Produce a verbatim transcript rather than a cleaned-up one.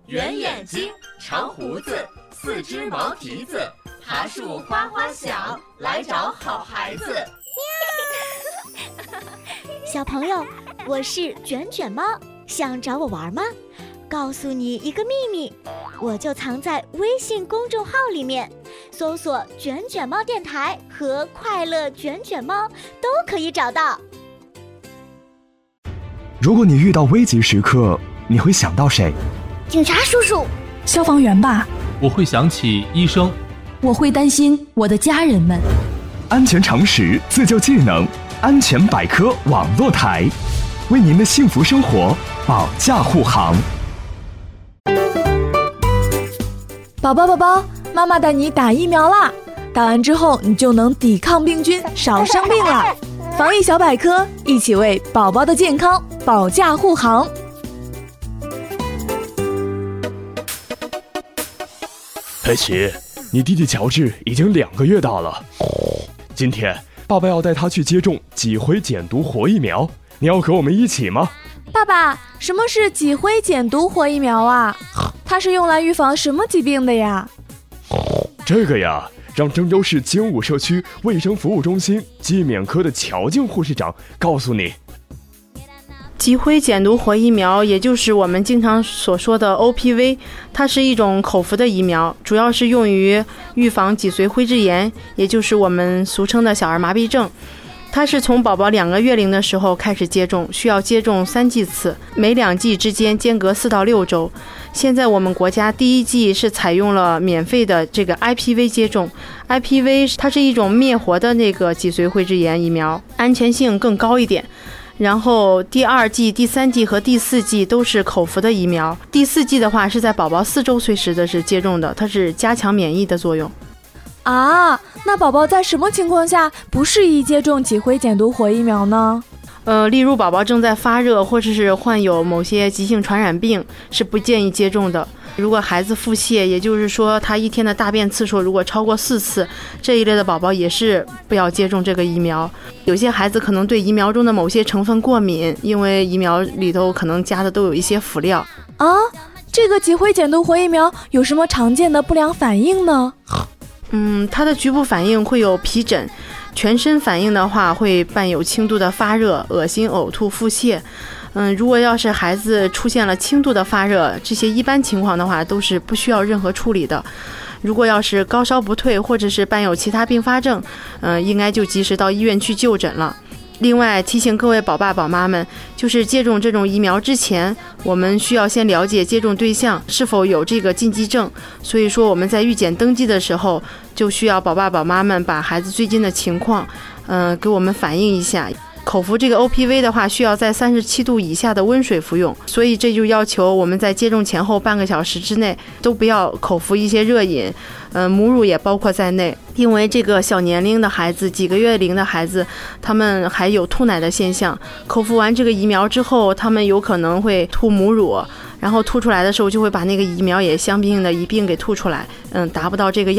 圆眼睛，长胡子，四只毛蹄子，爬树花花响，来找好孩子。 小朋友，我是卷卷猫，想找我玩吗？告诉你一个秘密，我就藏在微信公众号里面，搜索卷卷猫电台和快乐卷卷猫都可以找到。 如果你遇到危急时刻，你会想到谁？ 警察叔叔， 消防员吧。 我会想起医生。 我会担心我的家人们。 安全常识，自救技能，安全百科网络台，为您的幸福生活保驾护航。 宝宝宝宝，妈妈带你打疫苗啦！打完之后，你就能抵抗病菌，少生病了。防疫小百科，一起为宝宝的健康保驾护航。 佩奇，你弟弟乔治已经两个月大了。今天爸爸要带他去接种脊灰减毒活疫苗，你要和我们一起吗？ 爸爸，什么是脊灰减毒活疫苗啊？它是用来预防什么疾病的呀？ 这个呀，让郑州市精武社区卫生服务中心肌免科的乔静护士长告诉你。 脊灰减毒活疫苗，也就是我们经常所说的 O P V， 它是一种口服的疫苗，主要是用于预防脊髓灰质炎，也就是我们俗称的小儿麻痹症。它是从宝宝两个月龄的时候开始接种，需要接种三剂次，每两剂之间间隔四到六周。现在我们国家第一剂是采用了免费的这个 I P V 接种 ，I P V 它是一种灭活的那个脊髓灰质炎疫苗，安全性更高一点。然后第二剂、第三剂和第四剂都是口服的疫苗，第四剂的话是在宝宝四周岁时的是接种的，它是加强免疫的作用。 啊，那宝宝在什么情况下不适宜接种脊灰减毒活疫苗呢？ 呃，例如宝宝正在发热，或者是患有某些急性传染病，是不建议接种的。如果孩子腹泻，也就是说他一天的大便次数如果超过四次，这一类的宝宝也是不要接种这个疫苗。有些孩子可能对疫苗中的某些成分过敏，因为疫苗里头可能加的都有一些辅料。 啊，这个脊灰减毒活疫苗有什么常见的不良反应呢？ 嗯，它的局部反应会有皮疹，全身反应的话会伴有轻度的发热、恶心、呕吐、腹泻。嗯，如果要是孩子出现了轻度的发热，这些一般情况的话都是不需要任何处理的。如果要是高烧不退，或者是伴有其他并发症，嗯，应该就及时到医院去就诊了。另外提醒各位宝爸宝妈们，就是接种这种疫苗之前，我们需要先了解接种对象是否有这个禁忌症，所以说我们在预检登记的时候，就需要宝爸宝妈们把孩子最近的情况，嗯、呃，给我们反映一下。口服这个 O P V 的话，需要在三十七度以下的温水服用，所以这就要求我们在接种前后半个小时之内都不要口服一些热饮，呃，母乳也包括在内。因为这个小年龄的孩子，几个月龄的孩子，他们还有吐奶的现象，口服完这个疫苗之后，他们有可能会吐母乳，然后吐出来的时候就会把那个疫苗也相应的一并给吐出来，嗯，达不到这个